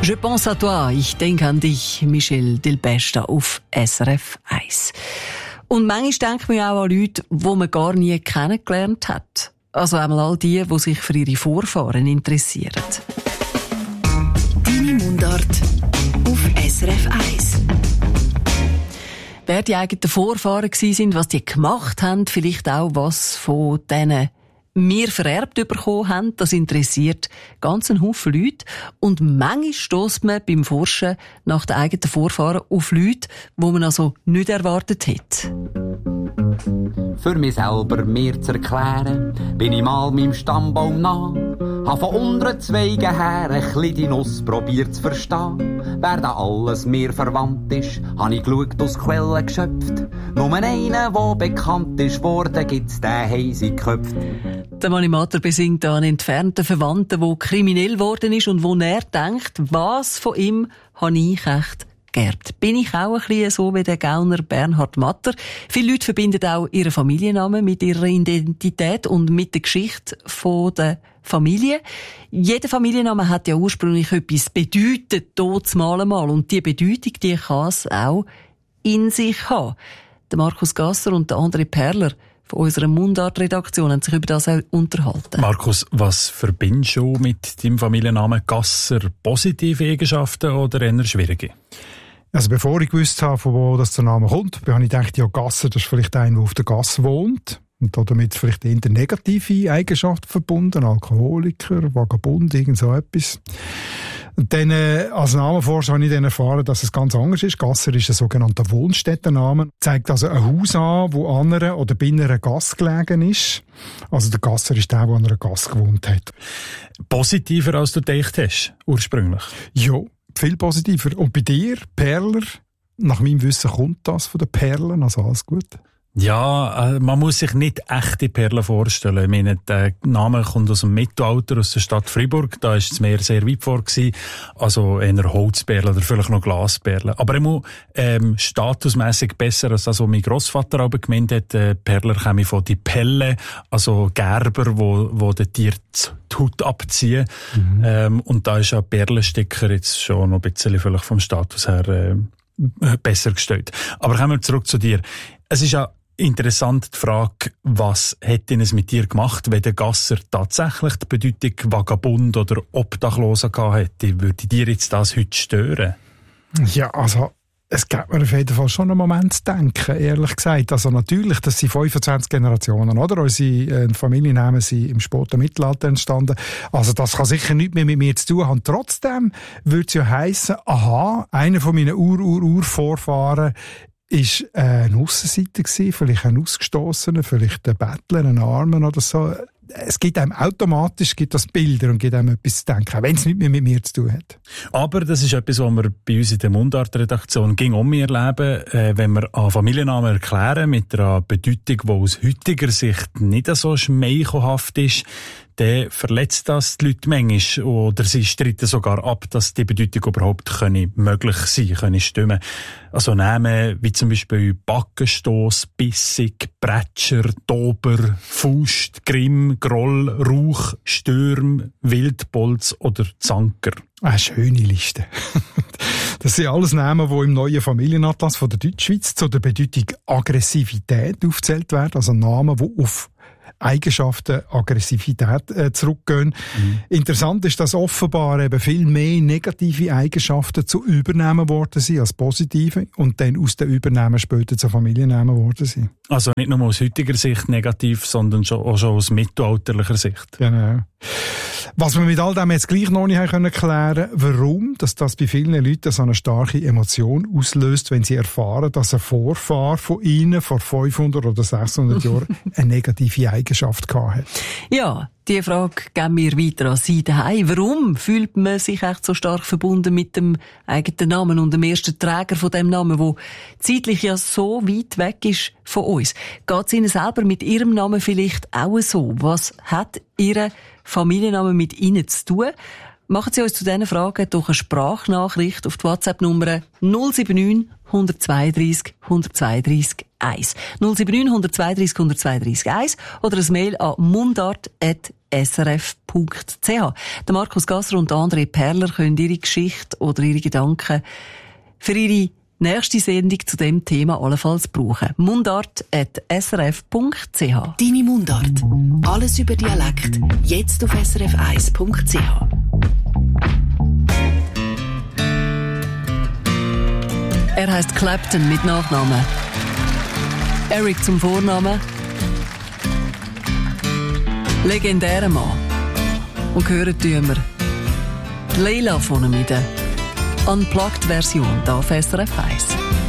Je pense à toi, ich denke an dich, Michel Delpech auf SRF 1. Und manchmal denkt man ja auch an Leute, die man gar nie kennengelernt hat. Also einmal all die sich für ihre Vorfahren interessieren. Deine Mundart auf SRF 1. Wer die eigenen Vorfahren waren, was die gemacht haben, vielleicht auch was von denen wir vererbt bekommen haben, das interessiert ganz einen Haufen Leute. Und manchmal stösst man beim Forschen nach den eigenen Vorfahren auf Leute, die man also nicht erwartet hätte. Für mich selber mir zu erklären, bin ich mal meinem Stammbaum nah. Hab von unteren Zweigen her ein bisschen die Nuss probiert zu verstehen. Wer da alles mir verwandt ist, hab ich geschaut, aus Quellen geschöpft. Nur einen, der bekannt ist worden, gibt's den heise geköpft. Der Manimator besingt an einen entfernten Verwandten, der kriminell geworden ist und wo er denkt, was von ihm habe ich echt geerbt. Bin ich auch ein bisschen so wie der Gauner Bernhard Matter. Viele Leute verbinden auch ihren Familiennamen mit ihrer Identität und mit der Geschichte der Familie. Jeder Familienname hat ja ursprünglich etwas bedeutet, dort mal. Und die Bedeutung, die kann es auch in sich haben. Der Markus Gasser und der André Perler von unserer Mundart-Redaktion haben sich über das auch unterhalten. Markus, was verbindest du mit deinem Familiennamen Gasser? Positive Eigenschaften oder eher schwierige? Also bevor ich gewusst habe, von wo das der Name kommt, habe ich gedacht, ja, Gasser, das ist vielleicht einer, der auf der Gasse wohnt. Und damit vielleicht eher negative Eigenschaften verbunden, Alkoholiker, Vagabund, irgend so etwas. Und dann, als Namenforscher habe ich dann erfahren, dass es ganz anders ist. Gasser ist ein sogenannter Wohnstättenname. Zeigt also ein Haus an, wo an einer oder bei einer Gasse gelegen ist. Also der Gasser ist der an einer Gasse gewohnt hat. Positiver, als du gedacht hast, ursprünglich? Ja, viel positiver. Und bei dir, Perler, nach meinem Wissen kommt das von den Perlen, also alles gut? Ja, man muss sich nicht echte Perlen vorstellen. Ich meine, der Name kommt aus dem Mittelalter, aus der Stadt Freiburg. Da ist das Meer sehr weit vor gewesen. Also eher Holzperlen oder vielleicht noch Glasperlen. Aber immer statusmässig besser als das, was mein Grossvater aber gemeint hat. Perler käme von die Pelle, also Gerber, wo den Tier die Haut abziehen. Und da ist ein Perlensticker jetzt schon noch ein bisschen vielleicht vom Status her besser gestellt. Aber kommen wir zurück zu dir. Es ist ja interessant die Frage, was hätte es mit dir gemacht, wenn der Gasser tatsächlich die Bedeutung Vagabund oder Obdachloser gehabt hätte? Würde dir jetzt das heute stören? Ja, also es gibt mir auf jeden Fall schon einen Moment zu denken, ehrlich gesagt. Also natürlich, das sind 25 Generationen, oder? Unsere Familiennamen sind im späten Mittelalter entstanden. Also das kann sicher nichts mehr mit mir zu tun haben. Trotzdem würde es ja heissen, aha, einer von meinen Urvorfahren ist ein Aussenseiter gewesen, vielleicht ein Ausgestossener, vielleicht ein Bettler, ein Armer oder so. Es gibt einem automatisch das Bilder und gibt einem etwas zu denken, wenn es nicht mehr mit mir zu tun hat. Aber das ist etwas, was wir bei uns in der Mundart-Redaktion ging mir erleben, wenn wir an Familiennamen erklären mit einer Bedeutung, die aus heutiger Sicht nicht so schmeichelhaft ist, dann verletzt das die Leute manchmal oder sie streiten sogar ab, dass die Bedeutung überhaupt möglich sein können, stimmen. Also Namen wie zum Beispiel Backenstoss, Bissig, Bretscher, Dober, Faust, Grimm, Groll, Rauch, Stürm, Wildbolz oder Zanker. Eine schöne Liste. Das sind alles Namen, die im neuen Familienatlas von der Deutschschweiz zu der Bedeutung Aggressivität aufgezählt werden. Also Namen, die auf Eigenschaften, Aggressivität zurückgehen. Interessant ist, dass offenbar eben viel mehr negative Eigenschaften zu Übernehmen worden sind als positive und dann aus den Übernehmen später zu Familiennamen worden sind. Also nicht nur aus heutiger Sicht negativ, sondern auch schon aus mittelalterlicher Sicht. Genau. Was wir mit all dem jetzt gleich noch nicht klären können, warum dass das bei vielen Leuten so eine starke Emotion auslöst, wenn sie erfahren, dass ein Vorfahr von ihnen vor 500 oder 600 Jahren eine negative Eigenschaft hatte. Ja, die Frage geben wir weiter an Sie daheim. Warum fühlt man sich echt so stark verbunden mit dem eigenen Namen und dem ersten Träger von dem Namen, der zeitlich ja so weit weg ist von uns? Geht es Ihnen selber mit Ihrem Namen vielleicht auch so? Was hat Ihr Familienname mit Ihnen zu tun? Machen Sie uns zu diesen Fragen durch eine Sprachnachricht auf die WhatsApp-Nummer 079 132 132 1. 079 132 132 1 oder ein Mail an mundart@srf1.ch. Der Markus Gasser und André Perler können ihre Geschichte oder ihre Gedanken für ihre nächste Sendung zu dem Thema allenfalls brauchen. Mundart@srf.ch. Deine Mundart. Alles über Dialekt. Jetzt auf srf1.ch. Er heisst Clapton mit Nachnamen. Eric zum Vornamen. Legendärer Mann. Und hören tun wir Leila von ihm in der Unplugged-Version hier auf SRF 1.